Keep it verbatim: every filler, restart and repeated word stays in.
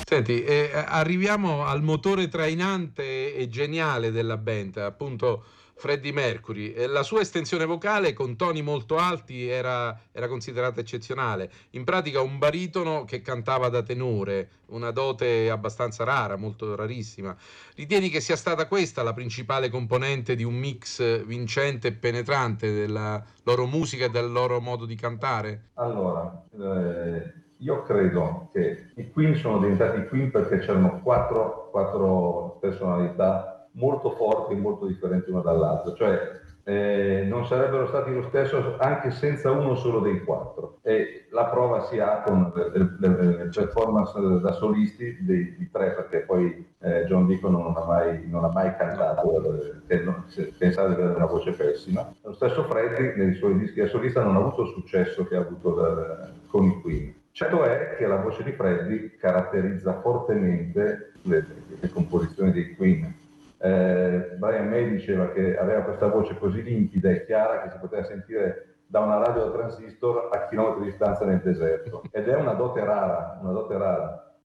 Senti, eh, arriviamo al motore trainante e geniale della band, appunto Freddie Mercury. Eh, La sua estensione vocale con toni molto alti era, era considerata eccezionale. In pratica un baritono che cantava da tenore, una dote abbastanza rara, molto rarissima. Ritieni che sia stata questa la principale componente di un mix vincente e penetrante della loro musica e del loro modo di cantare? Allora, eh, io credo che i Queen sono diventati Queen perché c'erano quattro, quattro personalità molto forti e molto differenti una dall'altra, cioè eh, non sarebbero stati lo stesso anche senza uno solo dei quattro. E la prova si ha con le, le- le performance da solisti dei, di tre, perché poi eh, John Deacon non ha mai, non ha mai cantato, eh, non, se, pensava di avere una voce pessima. Lo stesso Freddie nei suoi dischi da solista non ha avuto il successo che ha avuto da, con i Queen. Certo è che la voce di Freddie caratterizza fortemente le, le composizioni dei Queen. Eh, Brian May diceva che aveva questa voce così limpida e chiara che si poteva sentire da una radio da transistor a chilometri di distanza nel deserto, ed è una dote rara, una dote rara.